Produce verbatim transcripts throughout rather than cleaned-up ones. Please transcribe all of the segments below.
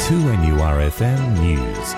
two N U R F M News.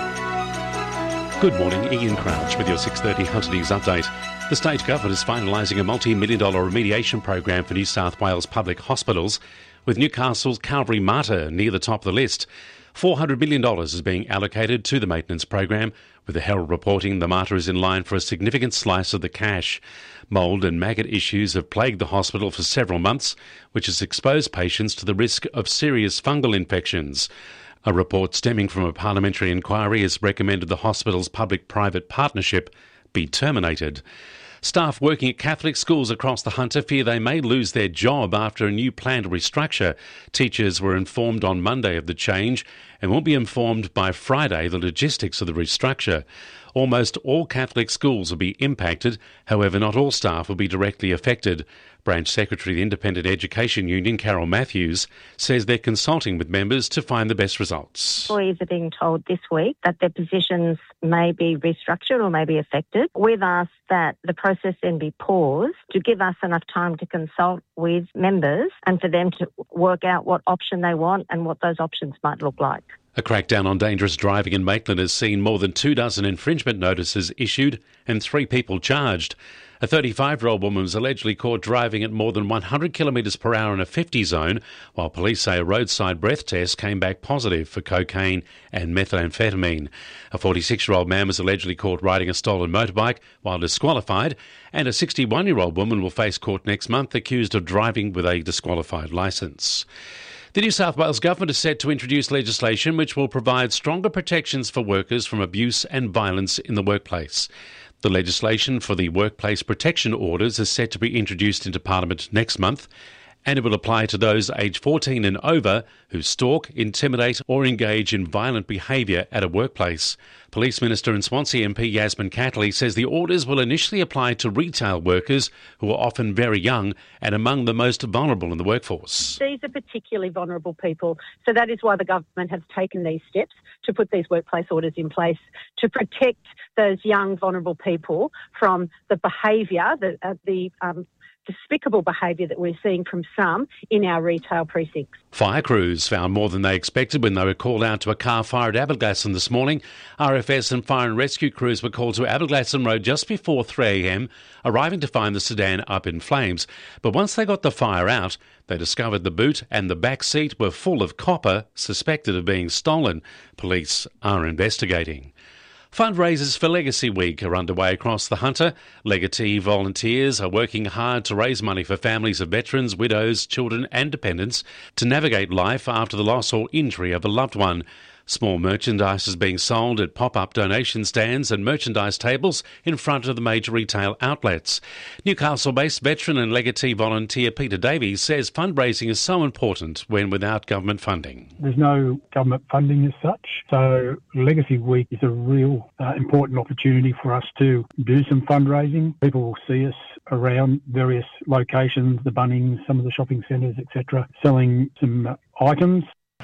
Good morning, Ian Crouch with your six thirty Hunter News update. The state government is finalising a multi-million dollar remediation program for New South Wales public hospitals, with Newcastle's Calvary Mater near the top of the list. four hundred million dollars is being allocated to the maintenance program, with the Herald reporting the Mater is in line for a significant slice of the cash. Mould and maggot issues have plagued the hospital for several months, which has exposed patients to the risk of serious fungal infections. A report stemming from a parliamentary inquiry has recommended the hospital's public-private partnership be terminated. Staff working at Catholic schools across the Hunter fear they may lose their job after a new plan to restructure. Teachers were informed on Monday of the change and will be informed by Friday the logistics of the restructure. Almost all Catholic schools will be impacted, however not all staff will be directly affected. Branch Secretary of the Independent Education Union, Carol Matthews, says they're consulting with members to find the best results. Employees are being told this week that their positions may be restructured or may be affected. We've asked that the process then be paused to give us enough time to consult with members and for them to work out what option they want and what those options might look like. A crackdown on dangerous driving in Maitland has seen more than two dozen infringement notices issued and three people charged. A thirty-five-year-old woman was allegedly caught driving at more than one hundred kilometres per hour in a fifty zone, while police say a roadside breath test came back positive for cocaine and methamphetamine. A forty-six-year-old man was allegedly caught riding a stolen motorbike while disqualified, and a sixty-one-year-old woman will face court next month accused of driving with a disqualified licence. The New South Wales Government is set to introduce legislation which will provide stronger protections for workers from abuse and violence in the workplace. The legislation for the Workplace Protection Orders is set to be introduced into Parliament next month, and it will apply to those aged fourteen and over who stalk, intimidate or engage in violent behaviour at a workplace. Police Minister and Swansea M P Yasmin Catley says the orders will initially apply to retail workers who are often very young and among the most vulnerable in the workforce. These are particularly vulnerable people, so that is why the government has taken these steps to put these workplace orders in place to protect those young, vulnerable people from the behaviour, the, uh, the um, despicable behaviour that we're seeing from some in our retail precincts. Fire crews found more than they expected when they were called out to a car fire at Aberglasslyn this morning. R F S and fire and rescue crews were called to Aberglasslyn Road just before three a m, arriving to find the sedan up in flames. But once they got the fire out, they discovered the boot and the back seat were full of copper, suspected of being stolen. Police are investigating. Fundraisers for Legacy Week are underway across the Hunter. Legatee volunteers are working hard to raise money for families of veterans, widows, children and dependents to navigate life after the loss or injury of a loved one. Small merchandise is being sold at pop-up donation stands and merchandise tables in front of the major retail outlets. Newcastle-based veteran and legatee volunteer Peter Davies says fundraising is so important when without government funding. There's no government funding as such, so Legacy Week is a real uh, important opportunity for us to do some fundraising. People will see us around various locations, the Bunnings, some of the shopping centres, et cetera, selling some uh, items.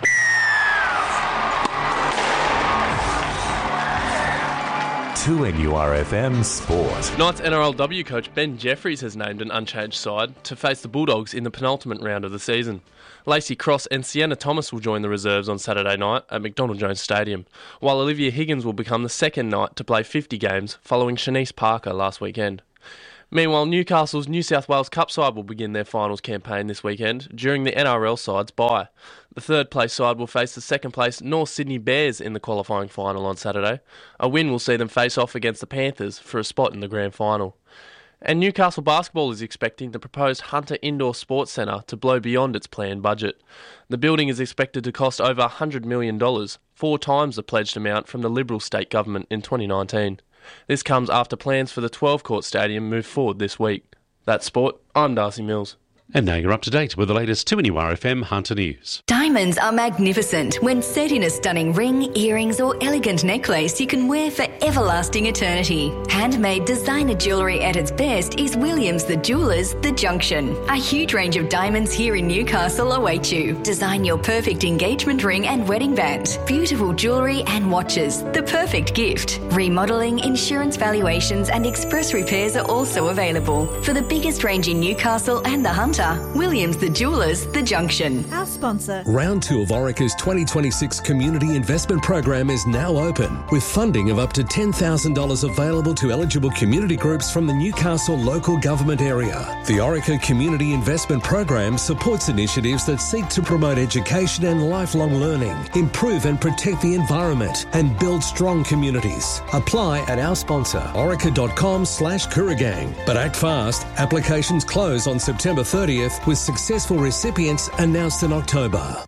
two N U R F M Sport. Knights N R L W coach Ben Jeffries has named an unchanged side to face the Bulldogs in the penultimate round of the season. Lacey Cross and Sienna Thomas will join the reserves on Saturday night at McDonald Jones Stadium, while Olivia Higgins will become the second Knight to play fifty games following Shanice Parker last weekend. Meanwhile, Newcastle's New South Wales Cup side will begin their finals campaign this weekend during the N R L side's bye. The third place side will face the second place North Sydney Bears in the qualifying final on Saturday. A win will see them face off against the Panthers for a spot in the grand final. And Newcastle Basketball is expecting the proposed Hunter Indoor Sports Centre to blow beyond its planned budget. The building is expected to cost over one hundred million dollars, four times the pledged amount from the Liberal state government in twenty nineteen. This comes after plans for the twelve-court stadium move forward this week. That's sport. I'm Darcy Mills. And now you're up to date with the latest two N U R F M Hunter News. Diamonds are magnificent when set in a stunning ring, earrings or elegant necklace you can wear for everlasting eternity. Handmade designer jewellery at its best is Williams the Jewellers The Junction. A huge range of diamonds here in Newcastle await you. Design your perfect engagement ring and wedding band. Beautiful jewellery and watches. The perfect gift. Remodelling, insurance valuations and express repairs are also available. For the biggest range in Newcastle and the Hunter, Hunter, Williams the Jewellers, The Junction. Our sponsor. Round two of Orica's twenty twenty-six Community Investment Program is now open, with funding of up to ten thousand dollars available to eligible community groups from the Newcastle local government area. The Orica Community Investment Program supports initiatives that seek to promote education and lifelong learning, improve and protect the environment, and build strong communities. Apply at our sponsor, orica.com slash Kooragang. But act fast. Applications close on September thirtieth, with successful recipients announced in October.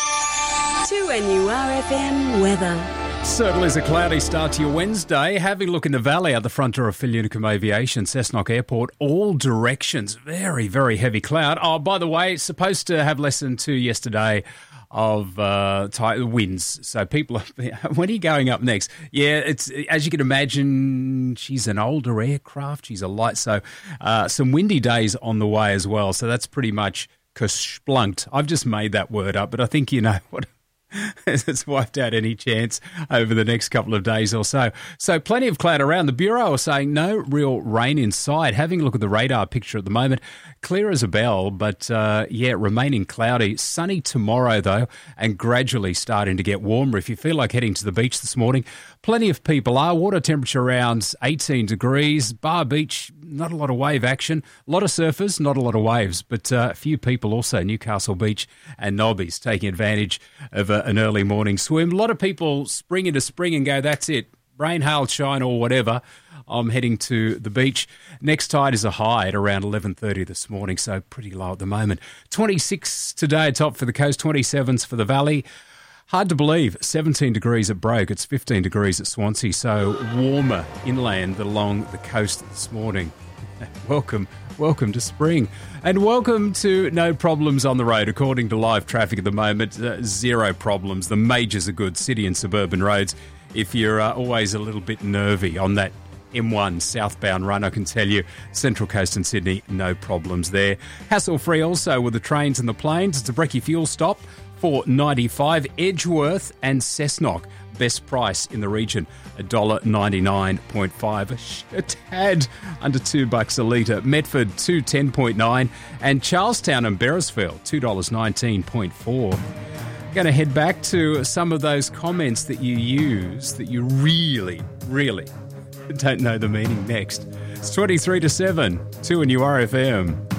two N U R F M weather. Certainly is a cloudy start to your Wednesday. Having a look in the valley at the front door of Filunicum Aviation, Cessnock Airport, all directions, very, very heavy cloud. Oh, by the way, it's supposed to have less than two yesterday of uh, ty- winds. So people, are, when are you going up next? Yeah, it's as you can imagine, she's an older aircraft. She's a light, so uh, some windy days on the way as well. So that's pretty much kersplunked. I've just made that word up, but I think you know what. It's wiped out any chance over the next couple of days or so. So plenty of cloud around. The Bureau are saying no real rain in sight. Having a look at the radar picture at the moment, clear as a bell, but uh, yeah, remaining cloudy. Sunny tomorrow though, and gradually starting to get warmer. If you feel like heading to the beach this morning, plenty of people are. Water temperature around eighteen degrees. Bar Beach, not a lot of wave action. A lot of surfers, not a lot of waves, but uh, a few people also. Newcastle Beach and Nobbies taking advantage of a an early morning swim. A lot of people spring into spring and go, that's it, rain, hail, shine or whatever, I'm heading to the beach. Next tide is a high at around eleven thirty this morning, so pretty low at the moment. twenty-six today, top for the coast, twenty-sevens for the valley. Hard to believe, seventeen degrees at Broke, it's fifteen degrees at Swansea, so warmer inland along the coast this morning. Welcome, welcome to spring. And welcome to no problems on the road. According to live traffic at the moment, uh, zero problems. The majors are good, city and suburban roads. If you're uh, always a little bit nervy on that M one southbound run, I can tell you, Central Coast and Sydney, no problems there. Hassle-free also with the trains and the planes. It's a brekkie fuel stop, four ninety-five. Edgeworth and Cessnock, best price in the region, one dollar ninety-nine point five, a, sh- a tad under two bucks a litre. Medford, two ten point nine, and Charlestown and Beresfield, two dollars nineteen point four. Going to head back to some of those comments that you use that you really, really don't know the meaning next. It's twenty-three to seven, two N U R F M.